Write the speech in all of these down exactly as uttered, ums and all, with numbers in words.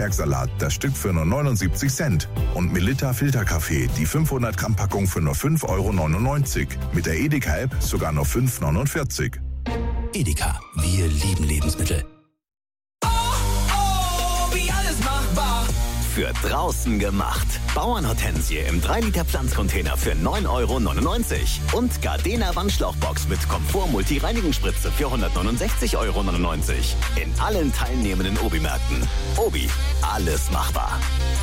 Bergsalat, das Stück für nur neunundsiebzig Cent. Und Melitta Filterkaffee, die fünfhundert Gramm Packung für nur fünf Euro neunundneunzig. Mit der Edeka-App sogar nur fünf Euro neunundvierzig. Edeka, wir lieben Lebensmittel. Oh, oh, wie alles machbar. Für draußen gemacht. Bauernhortensie im drei Liter Pflanzcontainer für neun Euro neunundneunzig. Und Gardena Wandschlauchbox mit Komfort Multi-Reinigungsspritze für hundertneunundsechzig Euro neunundneunzig. In allen teilnehmenden Obi-Märkten. Obi, alles machbar.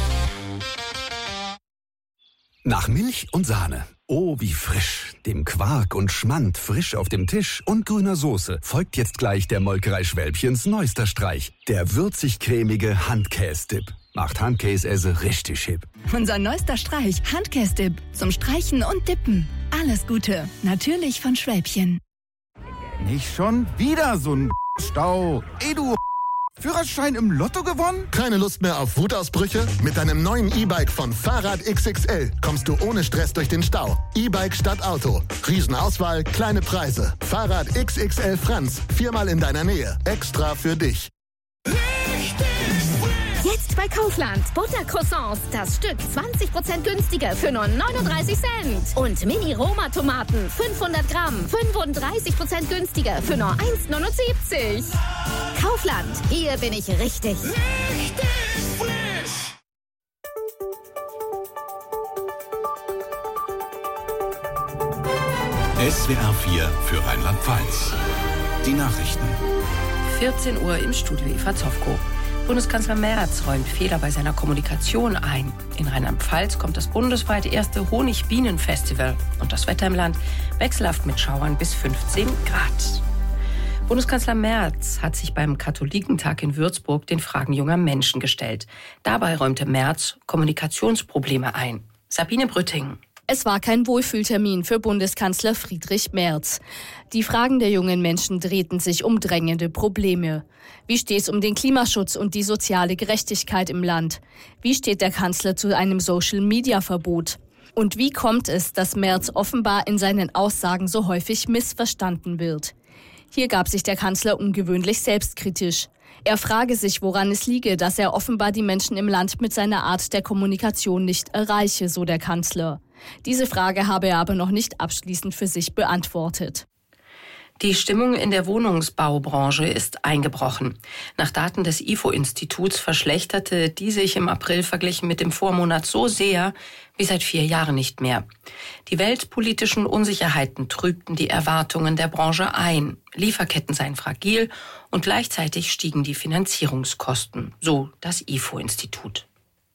Nach Milch und Sahne. Oh, wie frisch. Dem Quark und Schmand frisch auf dem Tisch und grüner Soße folgt jetzt gleich der Molkerei Schwälbchens neuester Streich. Der würzig-cremige Handkäse-Dip. Macht Handkäse richtig hip. Unser neuester Streich, Handkäse-Dip. Zum Streichen und Dippen. Alles Gute. Natürlich von Schwälbchen. Nicht schon wieder so ein Stau. Ey, du Führerschein im Lotto gewonnen? Keine Lust mehr auf Wutausbrüche? Mit deinem neuen E-Bike von Fahrrad X X L kommst du ohne Stress durch den Stau. E-Bike statt Auto. Riesenauswahl, kleine Preise. Fahrrad X X L Franz. Viermal in deiner Nähe. Extra für dich. Jetzt bei Kaufland. Buttercroissants. Das Stück zwanzig Prozent günstiger für nur neununddreißig Cent. Und Mini-Roma-Tomaten. fünfhundert Gramm. fünfunddreißig Prozent günstiger für nur eins neunundsiebzig. Kaufland. Hier bin ich richtig. Richtig frisch. S W R vier für Rheinland-Pfalz. Die Nachrichten. vierzehn Uhr im Studio Eva Zofko. Bundeskanzler Merz räumt Fehler bei seiner Kommunikation ein. In Rheinland-Pfalz kommt das bundesweit erste Honigbienen-Festival. Und das Wetter im Land wechselhaft mit Schauern bis fünfzehn Grad. Bundeskanzler Merz hat sich beim Katholikentag in Würzburg den Fragen junger Menschen gestellt. Dabei räumte Merz Kommunikationsprobleme ein. Sabine Brütting. Es war kein Wohlfühltermin für Bundeskanzler Friedrich Merz. Die Fragen der jungen Menschen drehten sich um drängende Probleme. Wie steht es um den Klimaschutz und die soziale Gerechtigkeit im Land? Wie steht der Kanzler zu einem Social-Media-Verbot? Und wie kommt es, dass Merz offenbar in seinen Aussagen so häufig missverstanden wird? Hier gab sich der Kanzler ungewöhnlich selbstkritisch. Er frage sich, woran es liege, dass er offenbar die Menschen im Land mit seiner Art der Kommunikation nicht erreiche, so der Kanzler. Diese Frage habe er aber noch nicht abschließend für sich beantwortet. Die Stimmung in der Wohnungsbaubranche ist eingebrochen. Nach Daten des I F O-Instituts verschlechterte die sich im April verglichen mit dem Vormonat so sehr wie seit vier Jahren nicht mehr. Die weltpolitischen Unsicherheiten trübten die Erwartungen der Branche ein. Lieferketten seien fragil und gleichzeitig stiegen die Finanzierungskosten, so das I F O-Institut.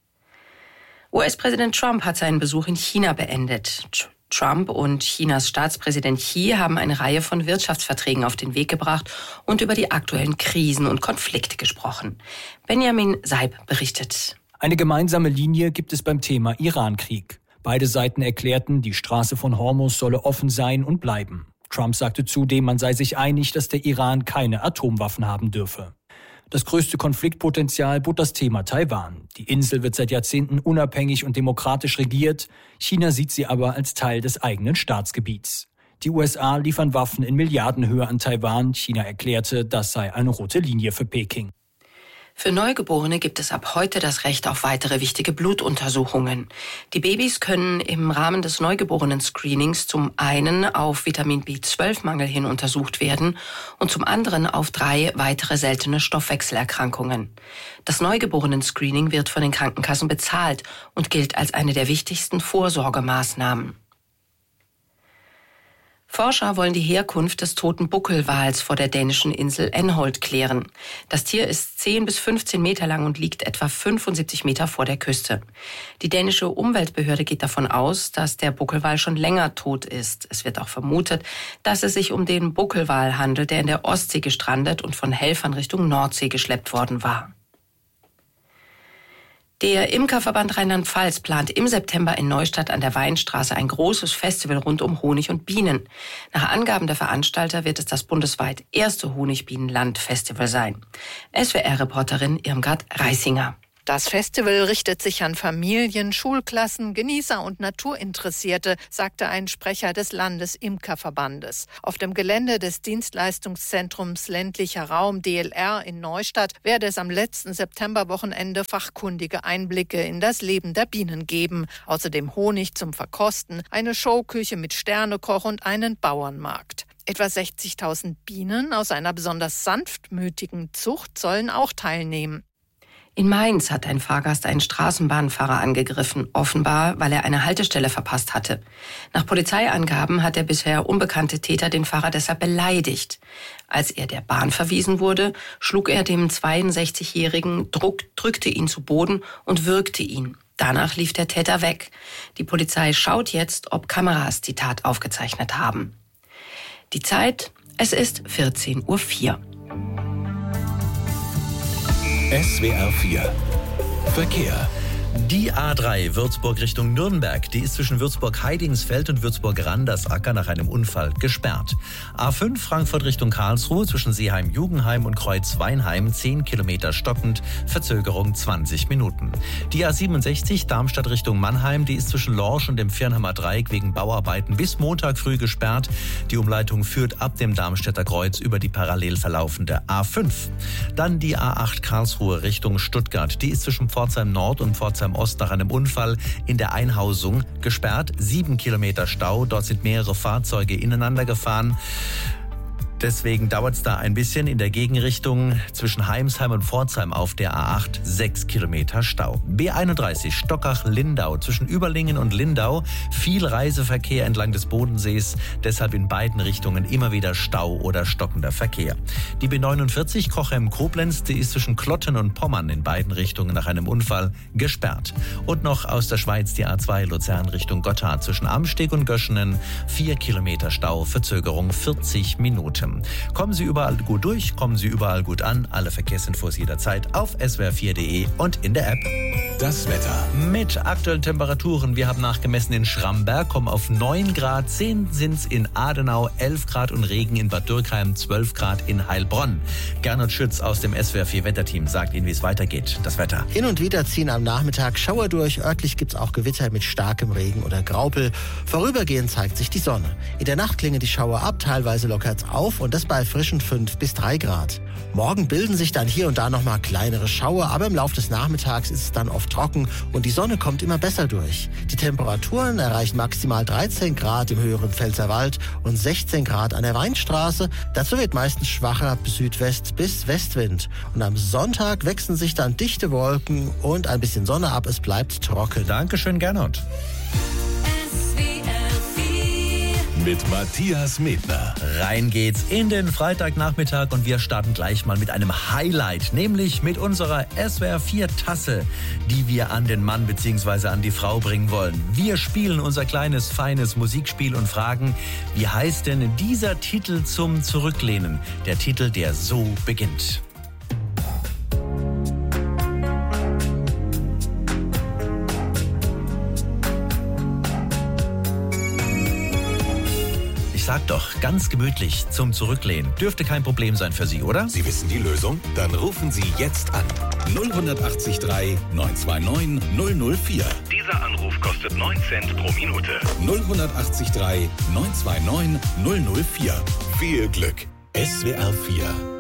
U S-Präsident Trump hat seinen Besuch in China beendet. Trump und Chinas Staatspräsident Xi haben eine Reihe von Wirtschaftsverträgen auf den Weg gebracht und über die aktuellen Krisen und Konflikte gesprochen. Benjamin Seib berichtet. Eine gemeinsame Linie gibt es beim Thema Iran-Krieg. Beide Seiten erklärten, die Straße von Hormuz solle offen sein und bleiben. Trump sagte zudem, man sei sich einig, dass der Iran keine Atomwaffen haben dürfe. Das größte Konfliktpotenzial bot das Thema Taiwan. Die Insel wird seit Jahrzehnten unabhängig und demokratisch regiert. China sieht sie aber als Teil des eigenen Staatsgebiets. Die U S A liefern Waffen in Milliardenhöhe an Taiwan. China erklärte, das sei eine rote Linie für Peking. Für Neugeborene gibt es ab heute das Recht auf weitere wichtige Blutuntersuchungen. Die Babys können im Rahmen des Neugeborenen-Screenings zum einen auf Vitamin B zwölf Mangel hin untersucht werden und zum anderen auf drei weitere seltene Stoffwechselerkrankungen. Das Neugeborenen-Screening wird von den Krankenkassen bezahlt und gilt als eine der wichtigsten Vorsorgemaßnahmen. Forscher wollen die Herkunft des toten Buckelwals vor der dänischen Insel Enholt klären. Das Tier ist zehn bis fünfzehn Meter lang und liegt etwa fünfundsiebzig Meter vor der Küste. Die dänische Umweltbehörde geht davon aus, dass der Buckelwal schon länger tot ist. Es wird auch vermutet, dass es sich um den Buckelwal handelt, der in der Ostsee gestrandet und von Helfern Richtung Nordsee geschleppt worden war. Der Imkerverband Rheinland-Pfalz plant im September in Neustadt an der Weinstraße ein großes Festival rund um Honig und Bienen. Nach Angaben der Veranstalter wird es das bundesweit erste Honigbienenland-Festival sein. S W R-Reporterin Irmgard Reisinger. Das Festival richtet sich an Familien, Schulklassen, Genießer und Naturinteressierte, sagte ein Sprecher des Landesimkerverbandes. Auf dem Gelände des Dienstleistungszentrums Ländlicher Raum D L R in Neustadt werde es am letzten Septemberwochenende fachkundige Einblicke in das Leben der Bienen geben. Außerdem Honig zum Verkosten, eine Showküche mit Sternekoch und einen Bauernmarkt. Etwa sechzigtausend Bienen aus einer besonders sanftmütigen Zucht sollen auch teilnehmen. In Mainz hat ein Fahrgast einen Straßenbahnfahrer angegriffen, offenbar, weil er eine Haltestelle verpasst hatte. Nach Polizeiangaben hat der bisher unbekannte Täter den Fahrer deshalb beleidigt. Als er der Bahn verwiesen wurde, schlug er dem zweiundsechzigjährigen, druck, drückte ihn zu Boden und würgte ihn. Danach lief der Täter weg. Die Polizei schaut jetzt, ob Kameras die Tat aufgezeichnet haben. Die Zeit, es ist vierzehn Uhr vier. S W R vier Verkehr. Die A drei Würzburg Richtung Nürnberg, die ist zwischen Würzburg-Heidingsfeld und Würzburg-Randersacker nach einem Unfall gesperrt. A fünf Frankfurt Richtung Karlsruhe zwischen Seeheim-Jugendheim und Kreuz-Weinheim zehn Kilometer stockend, Verzögerung zwanzig Minuten. Die A siebenundsechzig Darmstadt Richtung Mannheim, die ist zwischen Lorsch und dem Firnheimer Dreieck wegen Bauarbeiten bis Montag früh gesperrt. Die Umleitung führt ab dem Darmstädter Kreuz über die parallel verlaufende A fünf. Dann die A acht Karlsruhe Richtung Stuttgart, die ist zwischen Pforzheim Nord und Pforzheim Ost nach einem Unfall in der Einhausung gesperrt. Sieben Kilometer Stau, dort sind mehrere Fahrzeuge ineinander gefahren. Deswegen dauert es da ein bisschen in der Gegenrichtung zwischen Heimsheim und Pforzheim auf der A acht, sechs Kilometer Stau. B einunddreißig Stockach-Lindau zwischen Überlingen und Lindau, viel Reiseverkehr entlang des Bodensees, deshalb in beiden Richtungen immer wieder Stau oder stockender Verkehr. Die B neunundvierzig Cochem-Koblenz, die ist zwischen Klotten und Pommern in beiden Richtungen nach einem Unfall gesperrt. Und noch aus der Schweiz die A zwei Luzern Richtung Gotthard zwischen Amsteg und Göschenen, vier Kilometer Stau, Verzögerung vierzig Minuten. Kommen Sie überall gut durch, kommen Sie überall gut an. Alle Verkehrsinfos jederzeit auf S W R vier punkt de und in der App. Das Wetter. Mit aktuellen Temperaturen. Wir haben nachgemessen in Schramberg, kommen auf neun Grad, zehn sind's in Adenau, elf Grad und Regen in Bad Dürkheim, zwölf Grad in Heilbronn. Gernot Schütz aus dem S W R vier Wetterteam sagt Ihnen, wie es weitergeht. Das Wetter. Hin und wieder ziehen am Nachmittag Schauer durch. Örtlich gibt's auch Gewitter mit starkem Regen oder Graupel. Vorübergehend zeigt sich die Sonne. In der Nacht klingen die Schauer ab, teilweise lockert's auf und das bei frischen fünf bis drei Grad. Morgen bilden sich dann hier und da nochmal kleinere Schauer, aber im Laufe des Nachmittags ist es dann oft trocken und die Sonne kommt immer besser durch. Die Temperaturen erreichen maximal dreizehn Grad im höheren Pfälzerwald und sechzehn Grad an der Weinstraße. Dazu wird meistens schwacher Südwest- bis Westwind. Und am Sonntag wechseln sich dann dichte Wolken und ein bisschen Sonne ab. Es bleibt trocken. Dankeschön, Gernot. Mit Matthias Medner. Rein geht's in den Freitagnachmittag und wir starten gleich mal mit einem Highlight, nämlich mit unserer S W R vier Tasse, die wir an den Mann bzw. an die Frau bringen wollen. Wir spielen unser kleines, feines Musikspiel und fragen, wie heißt denn dieser Titel zum Zurücklehnen? Der Titel, der so beginnt. Sag doch, ganz gemütlich zum Zurücklehnen. Dürfte kein Problem sein für Sie, oder? Sie wissen die Lösung? Dann rufen Sie jetzt an. null acht drei neun zwei neun null null vier. Dieser Anruf kostet neun Cent pro Minute. null acht drei neun zwei neun null null vier. Viel Glück. S W R vier